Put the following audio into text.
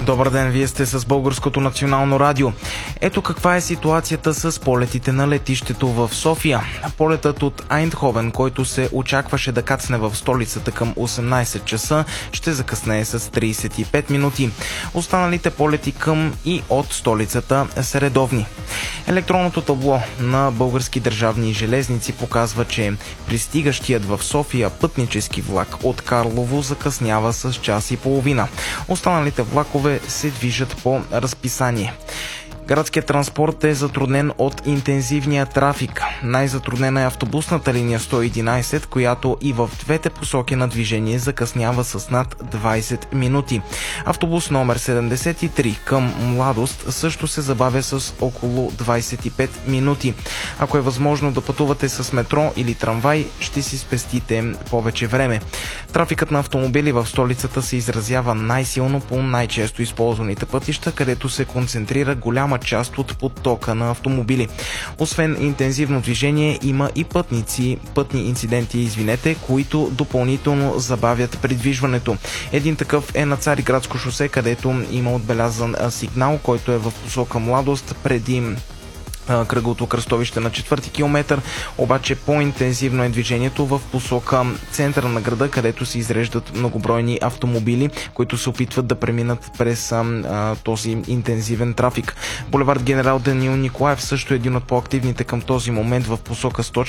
Добър ден, вие сте с Българското национално радио. Ето каква е ситуацията с полетите на летището в София. Полетът от Айндховен, който се очакваше да кацне в столицата към 18 часа, ще закъснее с 35 минути. Останалите полети към и от столицата са редовни. Електронното табло на Български държавни железници показва, че пристигащият в София пътнически влак от Карлово закъснява с час и половина. Останалите влакове се движат по разписание. Градският транспорт е затруднен от интензивния трафик. Най-затруднена е автобусната линия 111, която и в двете посоки на движение закъснява с над 20 минути. Автобус номер 73 към Младост също се забавя с около 25 минути. Ако е възможно да пътувате с метро или трамвай, ще си спестите повече време. Трафикът на автомобили в столицата се изразява най-силно по най-често използваните пътища, където се концентрира голяма част от потока на автомобили. Освен интензивно движение, има и пътни инциденти, които допълнително забавят придвижването. Един такъв е на Цариградско шосе, където има отбелязан сигнал, който е в посока Младост преди кръговото кръстовище на 4-ти километър, обаче по-интензивно е движението в посока центъра на града, където се изреждат многобройни автомобили, които се опитват да преминат през този интензивен трафик. Булевард Генерал Даниил Николаев също е един от по-активните към този момент в посока